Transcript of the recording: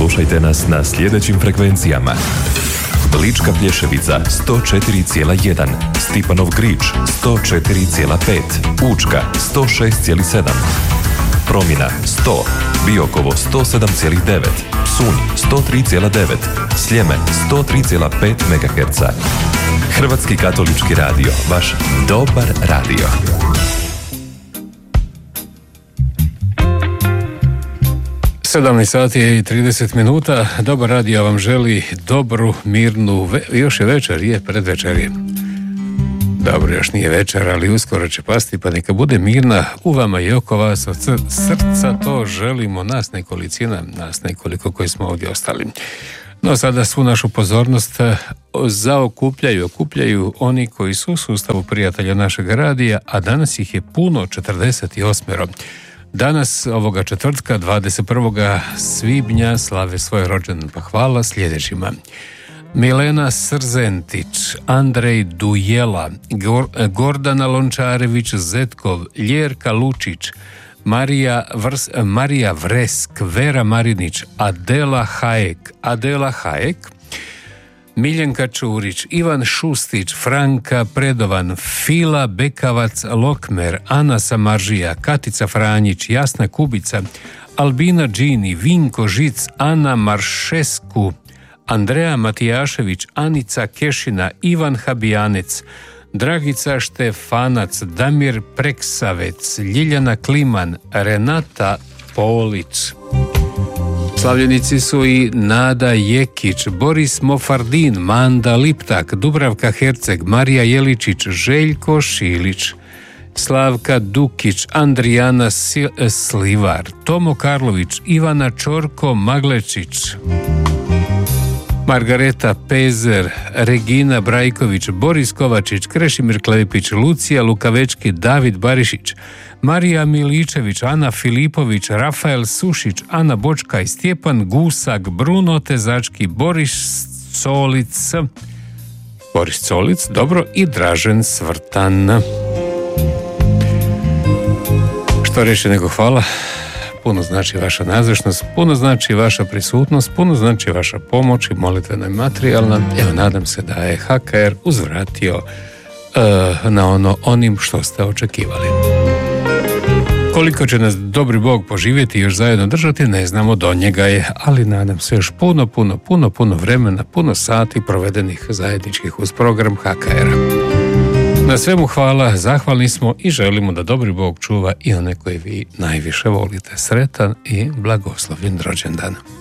Slušajte nas na sljedećim frekvencijama: Lička Plješevica 104,1, Stipanov Grič 104,5, Učka 106,7, Promina 100, Biokovo 107,9, Psunj 103,9, Sljeme 103,5 MHz. Hrvatski katolički radio, vaš dobar radio. Sedamnaest sati i 30 minuta. Dobar radio vam želi dobru, mirnu, još je večer, je predvečer je. Dobro, još nije večer, ali uskoro će pasti, pa neka bude mirna u vama i oko vas. Od srca to želimo, nas nekolicina, nas nekoliko koji smo ovdje ostali. No sada svu našu pozornost okupljaju oni koji su u sustavu prijatelja našeg radija, a danas ih je puno, 48. Danas, ovoga četvrtka, 21. svibnja, slave svoj rođendan, pa hvala sljedećima: Milena Srzentić, Andrej Dujela, Gordana Lončarević Zetkov, Ljerka Lučić, Marija Vresk, Vera Marinić, Adela Hajek, Miljenka Čurić, Ivan Šustić, Franka Predovan, Fila Bekavac Lokmer, Ana Samaržija, Katica Franjić, Jasna Kubica, Albina Džini, Vinko Žic, Ana Maršesku, Andreja Matijašević, Anica Kešina, Ivan Habijanec, Dragica Štefanac, Damir Preksavec, Ljiljana Kliman, Renata Polić. Slavljenici su i Nada Jekić, Boris Mofardin, Manda Liptak, Dubravka Herceg, Marija Jeličić, Željko Šilić, Slavka Dukić, Andrijana Slivar, Tomo Karlović, Ivana Čorko Maglečić, Margareta Pezer, Regina Brajković, Boris Kovačić, Krešimir Klepić, Lucija Lukavečki, David Barišić, Marija Miličević, Ana Filipović, Rafael Sušić, Ana Bočkaj, Stjepan Gusak, Bruno Tezački, Boris Colic, dobro, i Dražen Svrtan. Što reći nego hvala. Puno znači vaša nazočnost, puno znači vaša prisutnost, puno znači vaša pomoć i molitvena i materijalna. Evo, nadam se da je HKR uzvratio na onim što ste očekivali. Koliko će nas dobri Bog poživjeti i još zajedno držati, ne znamo, do njega je, ali nadam se još puno vremena, puno sati provedenih zajedničkih uz program HKR-a. Na svemu hvala, zahvalni smo i želimo da dobri Bog čuva i one koje vi najviše volite. Sretan i blagoslovljen rođendan.